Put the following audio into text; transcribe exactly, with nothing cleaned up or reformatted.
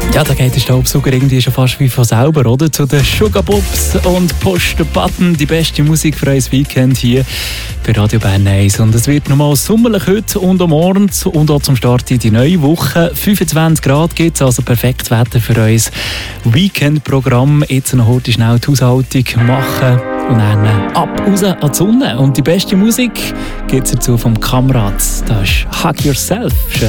Ja, da geht der Staubsauger irgendwie schon fast wie von selber, oder? Zu den Sugar Bobs und Push the Button, die beste Musik für ein Weekend hier bei Radio Bern eins. Und es wird nochmal sommerlich heute und am Morgen und auch zum Start in die neue Woche. fünfundzwanzig Grad gibt es, also perfekt Wetter für uns Weekend-Programm. Jetzt noch heute schnell die Haushaltung machen und dann ab raus an die Sonne. Und die beste Musik gibt es dazu vom Kamerad. Das ist Hug Yourself. Schön.